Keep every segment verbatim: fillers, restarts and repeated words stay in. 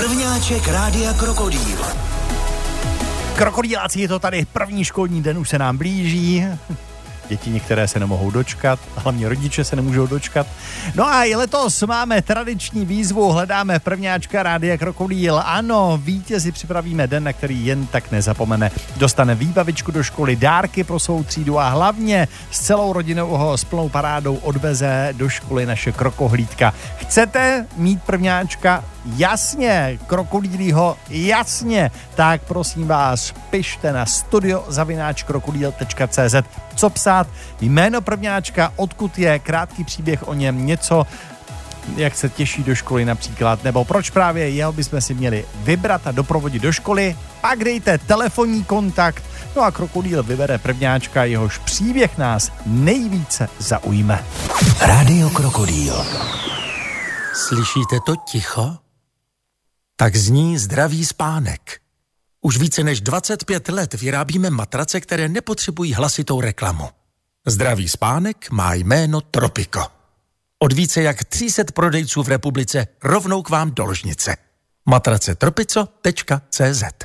Prvňáček Rádia Krokodýl. Krokodýláci, je to tady, první školní den už se nám blíží. Děti některé se nemohou dočkat, hlavně rodiče se nemůžou dočkat. No a i letos máme tradiční výzvu, hledáme prvňáčka Rádia Krokodýl. Ano, vítězi připravíme den, na který jen tak nezapomene. Dostane výbavičku do školy, dárky pro svou třídu a hlavně s celou rodinou ho s plnou parádou odveze do školy naše krokohlídka. Chcete mít prvňáčka? Jasně, krokodýlího, jasně. Tak prosím vás, pište na studio zavináč krokodýl tečka cé zet. Co psát? Jméno prvňáčka, odkud je, krátký příběh o něm, něco, jak se těší do školy například, nebo proč právě jeho bychom si měli vybrat a doprovodit do školy. Pak dejte telefonní kontakt, no a krokodýl vybere prvňáčka, jehož příběh nás nejvíce zaujme. Rádio Krokodýl. Slyšíte to ticho? Tak zní zdravý spánek. Už více než dvacet pět let vyrábíme matrace, které nepotřebují hlasitou reklamu. Zdravý spánek má jméno Tropico. Od více jak tři sta prodejců v republice rovnou k vám do ložnice. matrace tropico tečka cé zet.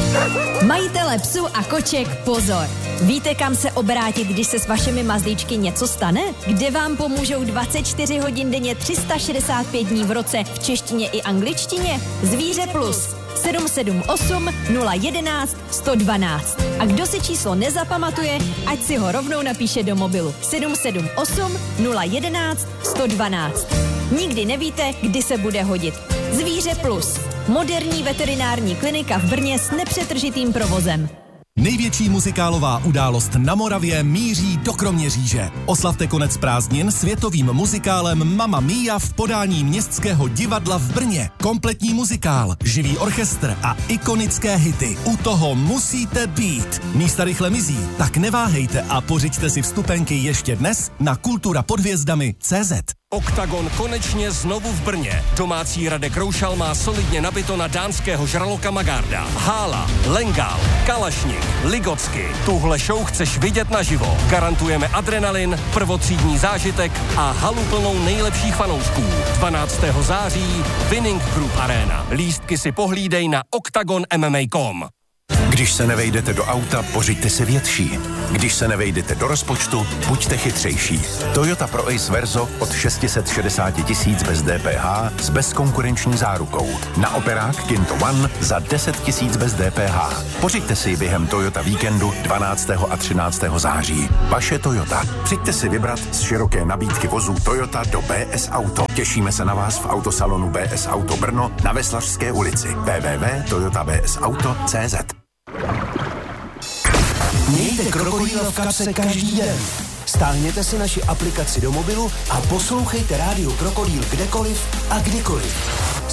Majitele psů a koček, pozor! Víte, kam se obrátit, když se s vašimi mazlíčky něco stane? Kde vám pomůžou dvacet čtyři hodin denně tři sta šedesát pět dní v roce v češtině i angličtině? Zvíře Plus sedm sedm osm nula jedenáct sto dvanáct. A kdo si číslo nezapamatuje, ať si ho rovnou napíše do mobilu sedm sedm osm nula jedenáct sto dvanáct. Nikdy nevíte, kdy se bude hodit. Zvíře Plus. Moderní veterinární klinika v Brně s nepřetržitým provozem. Největší muzikálová událost na Moravě míří do Kroměříže. Oslavte konec prázdnin světovým muzikálem Mamma Mia v podání Městského divadla v Brně. Kompletní muzikál, živý orchestr a ikonické hity. U toho musíte být. Místa rychle mizí, tak neváhejte a pořiďte si vstupenky ještě dnes na kultura pod hvězdami tečka cé zet. Oktagon konečně znovu v Brně. Domácí Radek Roušal má solidně nabito na dánského žraloka Magarda. Hála, Lengál, Kalašník, Ligocky. Tuhle show chceš vidět naživo. Garantujeme adrenalin, prvotřídní zážitek a halu plnou nejlepších fanoušků. dvanáctého září Winning Group Arena. Lístky si pohlídej na oktagon M M A tečka com. Když se nevejdete do auta, pořiďte si větší. Když se nevejdete do rozpočtu, buďte chytřejší. Toyota Pro Ace Verso od šest set šedesát tisíc bez D P H s bezkonkurenční zárukou. Na operák Kinto One za deset tisíc bez D P H. Pořiďte si Během Toyota víkendu dvanáctého a třináctého září. Vaše Toyota. Přijďte si vybrat z široké nabídky vozů Toyota do B S Auto. Těšíme se na vás v autosalonu B S Auto Brno na Veslařské ulici. w w w tečka toyota b s auto tečka cé zet. Mějte Krokodýla v kapse každý den. Stáhněte si naši aplikaci do mobilu a poslouchejte Rádio Krokodýl kdekoliv a kdykoliv.